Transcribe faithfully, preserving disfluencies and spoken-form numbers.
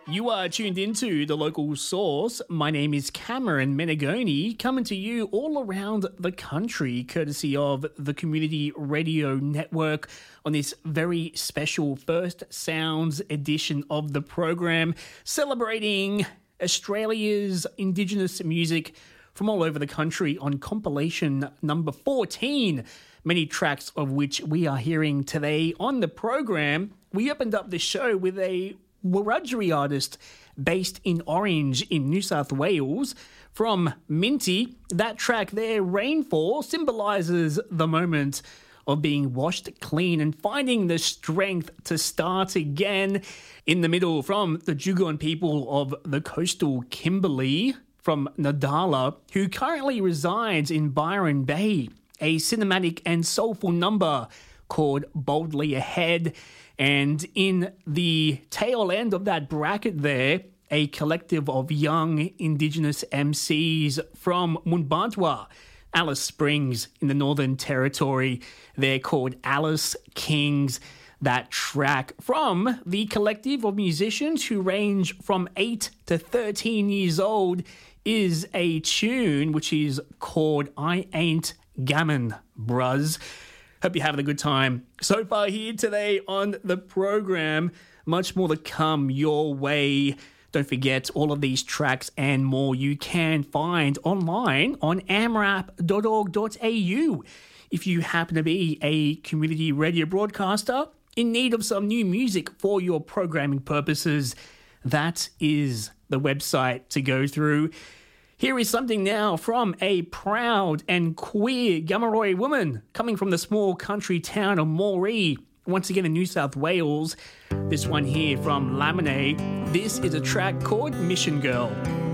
You are tuned into The Local Source. My name is Cameron Menegoni, coming to you all around the country, courtesy of the Community Radio Network on this very special First Sounds edition of the program, celebrating Australia's Indigenous music from all over the country on compilation number fourteen, many tracks of which we are hearing today on the program. We opened up the show with a Wiradjuri artist based in Orange in New South Wales from Minty. That track there, Rainfall, symbolises the moment of being washed clean and finding the strength to start again. In the middle, from the Jugon people of the coastal Kimberley, from Nadala, who currently resides in Byron Bay, a cinematic and soulful number called Boldly Ahead. And in the tail end of that bracket there, a collective of young Indigenous M Cs from Mundbatwa, Alice Springs in the Northern Territory. They're called Alice Kings. That track from the collective of musicians who range from eight to thirteen years old is a tune which is called I Ain't Gammon, Bruz. Hope you're having a good time so far here today on the program. Much more to come your way. Don't forget, all of these tracks and more you can find online on amrap dot org dot a u. If you happen to be a community radio broadcaster in need of some new music for your programming purposes, that is the website to go through. Here is something now from a proud and queer Gamaroi woman coming from the small country town of Moree, once again in New South Wales. This one here from Laminate. This is a track called Mission Girl.